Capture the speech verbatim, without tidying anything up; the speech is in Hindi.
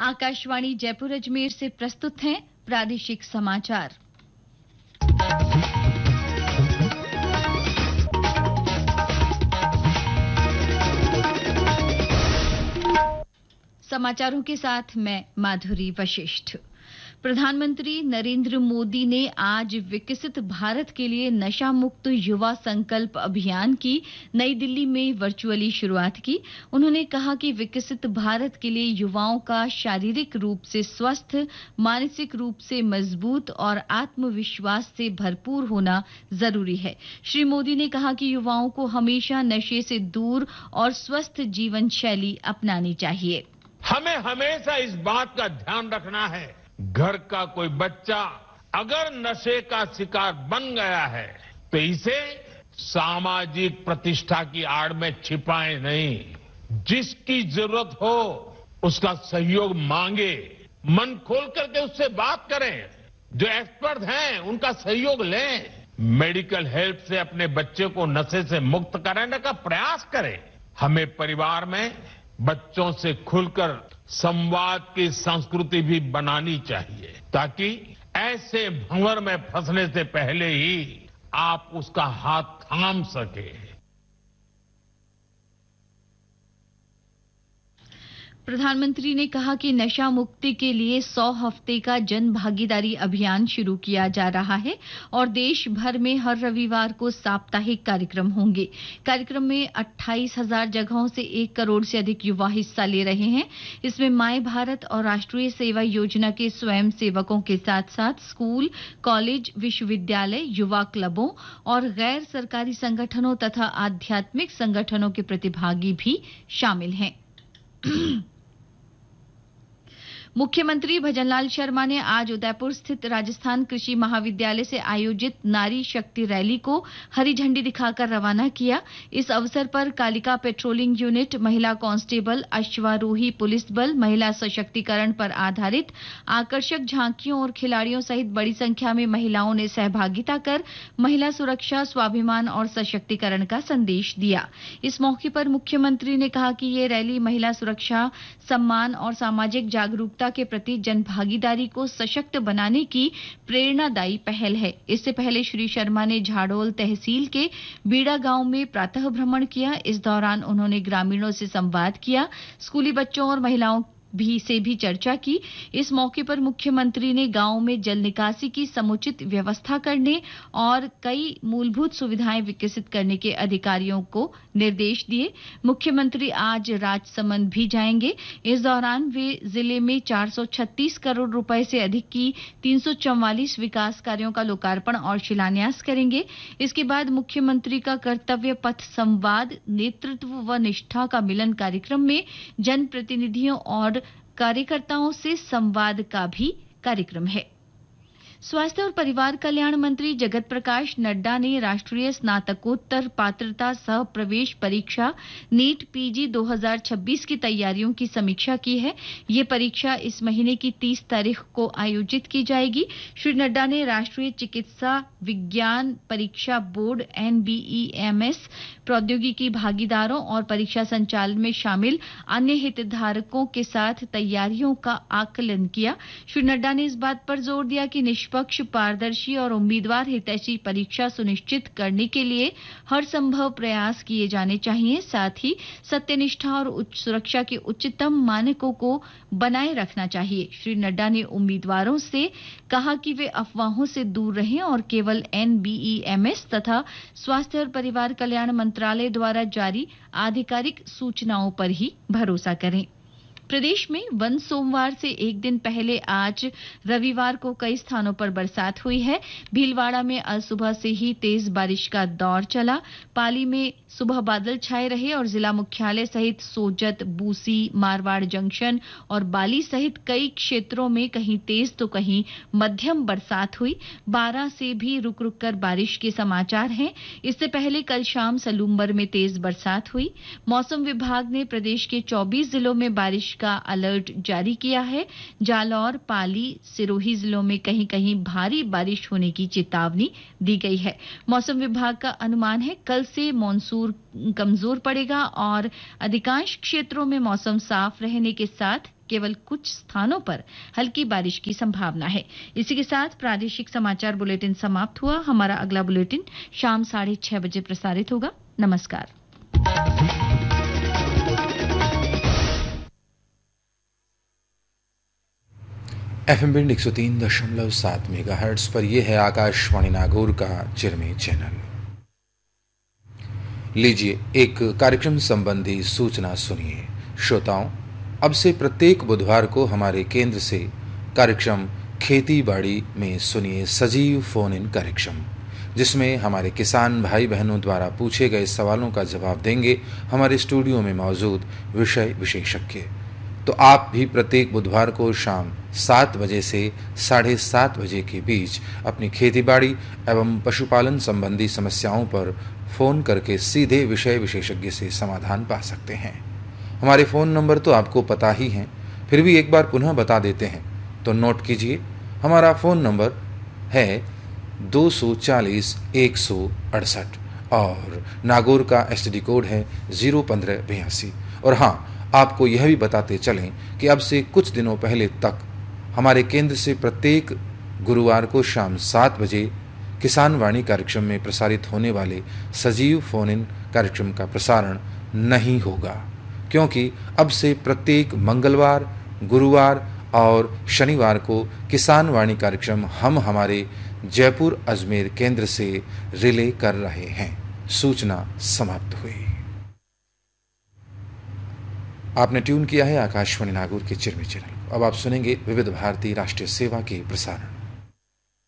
आकाशवाणी जयपुर अजमेर से प्रस्तुत हैं प्रादेशिक समाचार। समाचारों के साथ मैं माधुरी वशिष्ठ। प्रधानमंत्री नरेंद्र मोदी ने आज विकसित भारत के लिए नशा मुक्त युवा संकल्प अभियान की नई दिल्ली में वर्चुअली शुरुआत की। उन्होंने कहा कि विकसित भारत के लिए युवाओं का शारीरिक रूप से स्वस्थ, मानसिक रूप से मजबूत और आत्मविश्वास से भरपूर होना जरूरी है। श्री मोदी ने कहा कि युवाओं को हमेशा नशे से दूर और स्वस्थ जीवन शैली अपनानी चाहिए। हमें हमेशा इस बात का ध्यान रखना है, घर का कोई बच्चा अगर नशे का शिकार बन गया है तो इसे सामाजिक प्रतिष्ठा की आड़ में छिपाए नहीं। जिसकी जरूरत हो उसका सहयोग मांगे, मन खोल करके उससे बात करें, जो एक्सपर्ट हैं उनका सहयोग लें, मेडिकल हेल्प से अपने बच्चे को नशे से मुक्त कराने का प्रयास करें। हमें परिवार में बच्चों से खुलकर संवाद की संस्कृति भी बनानी चाहिए ताकि ऐसे भंवर में फंसने से पहले ही आप उसका हाथ थाम सके। प्रधानमंत्री ने कहा कि नशा मुक्ति के लिए सौ हफ्ते का जन भागीदारी अभियान शुरू किया जा रहा है और देश भर में हर रविवार को साप्ताहिक कार्यक्रम होंगे। कार्यक्रम में अट्ठाईस हजार जगहों से एक करोड़ से अधिक युवा हिस्सा ले रहे हैं। इसमें माय भारत और राष्ट्रीय सेवा योजना के स्वयं सेवकों के साथ साथ स्कूल, कॉलेज, विश्वविद्यालय, युवा क्लबों और गैर सरकारी संगठनों तथा आध्यात्मिक संगठनों के प्रतिभागी भी शामिल हैं। मुख्यमंत्री भजनलाल शर्मा ने आज उदयपुर स्थित राजस्थान कृषि महाविद्यालय से आयोजित नारी शक्ति रैली को हरी झंडी दिखाकर रवाना किया। इस अवसर पर कालिका पेट्रोलिंग यूनिट, महिला कांस्टेबल, अश्वारोही पुलिस बल, महिला सशक्तिकरण पर आधारित आकर्षक झांकियों और खिलाड़ियों सहित बड़ी संख्या में महिलाओं ने सहभागिता कर महिला सुरक्षा, स्वाभिमान और सशक्तिकरण का संदेश दिया। इस मौके पर मुख्यमंत्री ने कहा कि ये रैली महिला सुरक्षा, सम्मान और सामाजिक जागरूकता के प्रति जन भागीदारी को सशक्त बनाने की प्रेरणादायी पहल है। इससे पहले श्री शर्मा ने झाड़ोल तहसील के बीड़ा गांव में प्रातः भ्रमण किया। इस दौरान उन्होंने ग्रामीणों से संवाद किया, स्कूली बच्चों और महिलाओं भी से भी चर्चा की। इस मौके पर मुख्यमंत्री ने गांव में जल निकासी की समुचित व्यवस्था करने और कई मूलभूत सुविधाएं विकसित करने के अधिकारियों को निर्देश दिए। मुख्यमंत्री आज राजसमंद भी जाएंगे। इस दौरान वे जिले में चार सौ छत्तीस करोड़ रुपए से अधिक की तीन सौ चौवालीस विकास कार्यों का लोकार्पण और शिलान्यास करेंगे। इसके बाद मुख्यमंत्री का कर्तव्य पथ संवाद, नेतृत्व व निष्ठा का मिलन कार्यक्रम में जनप्रतिनिधियों और कार्यकर्ताओं से संवाद का भी कार्यक्रम है। स्वास्थ्य और परिवार कल्याण मंत्री जगत प्रकाश नड्डा ने राष्ट्रीय स्नातकोत्तर पात्रता सह प्रवेश परीक्षा नीट पीजी दो हज़ार छब्बीस की तैयारियों की समीक्षा की है। ये परीक्षा इस महीने की तीस तारीख को आयोजित की जाएगी। श्री नड्डा ने राष्ट्रीय चिकित्सा विज्ञान परीक्षा बोर्ड एनबीईएमएस प्रौद्योगिकी भागीदारों और परीक्षा संचालन में शामिल अन्य हितधारकों के साथ तैयारियों का आकलन किया। श्री नड्डा ने इस बात पर जोर दिया कि निष्पक्ष, पारदर्शी और उम्मीदवार हितैषी परीक्षा सुनिश्चित करने के लिए हर संभव प्रयास किए जाने चाहिए। साथ ही सत्यनिष्ठा और उच्च सुरक्षा के उच्चतम मानकों को बनाए रखना चाहिए। श्री नड्डा ने उम्मीदवारों से कहा कि वे अफवाहों से दूर रहें और केवल एनबीईएमएस तथा स्वास्थ्य और परिवार कल्याण मंत्रालय द्वारा जारी आधिकारिक सूचनाओं पर ही भरोसा करें। प्रदेश में वन सोमवार से एक दिन पहले आज रविवार को कई स्थानों पर बरसात हुई है। भीलवाड़ा में आज सुबह से ही तेज बारिश का दौर चला। पाली में सुबह बादल छाए रहे और जिला मुख्यालय सहित सोजत, बूसी, मारवाड़ जंक्शन और बाली सहित कई क्षेत्रों में कहीं तेज तो कहीं मध्यम बरसात हुई। बारह से भी रुक रुक कर बारिश के समाचार हैं। इससे पहले कल शाम सलूम्बर में तेज बरसात हुई। मौसम विभाग ने प्रदेश के चौबीस जिलों में बारिश का अलर्ट जारी किया है। जालौर, पाली, सिरोही जिलों में कहीं कहीं भारी बारिश होने की चेतावनी दी गई है। मौसम विभाग का अनुमान है कल से मॉनसून कमजोर पड़ेगा और अधिकांश क्षेत्रों में मौसम साफ रहने के साथ केवल कुछ स्थानों पर हल्की बारिश की संभावना है। इसी के साथ प्रादेशिक समाचार बुलेटिन समाप्त हुआ। हमारा अगला बुलेटिन शाम साढ़े छह बजे प्रसारित होगा। नमस्कार। एफएम बैंड एक सौ तीन दशमलव सात मेगाहर्ट्ज पर यह है आकाशवाणी नागौर का चिरमे चैनल। लीजिए एक कार्यक्रम संबंधी सूचना सुनिए। श्रोताओं, अब से प्रत्येक बुधवार को हमारे केंद्र से कार्यक्रम खेती बाड़ी में सुनिए सजीव फोन इन कार्यक्रम, जिसमें हमारे किसान भाई बहनों द्वारा पूछे गए सवालों का जवाब देंगे हमारे स्टूडियो में मौजूद विषय विशेषज्ञ। तो आप भी प्रत्येक बुधवार को शाम सात बजे से साढ़े सात बजे के बीच अपनी खेती बाड़ी एवं पशुपालन संबंधी समस्याओं पर फोन करके सीधे विषय विशेषज्ञ से समाधान पा सकते हैं। हमारे फ़ोन नंबर तो आपको पता ही हैं, फिर भी एक बार पुनः बता देते हैं, तो नोट कीजिए। हमारा फ़ोन नंबर है दो सौ चालीस एक सौ अड़सठ और नागौर का एसटीडी कोड है जीरो पंद्रह बयासी। और हाँ, आपको यह भी बताते चलें कि अब से कुछ दिनों पहले तक हमारे केंद्र से प्रत्येक गुरुवार को शाम सात बजे किसान वाणी कार्यक्रम में प्रसारित होने वाले सजीव फोन इन कार्यक्रम का प्रसारण नहीं होगा, क्योंकि अब से प्रत्येक मंगलवार, गुरुवार और शनिवार को किसान वाणी कार्यक्रम हम हमारे जयपुर अजमेर केंद्र से रिले कर रहे हैं। सूचना समाप्त हुई। आपने ट्यून किया है आकाशवाणी नागौर के चिरमे चैनल। अब आप सुनेंगे विविध भारती राष्ट्रीय सेवा के प्रसारण।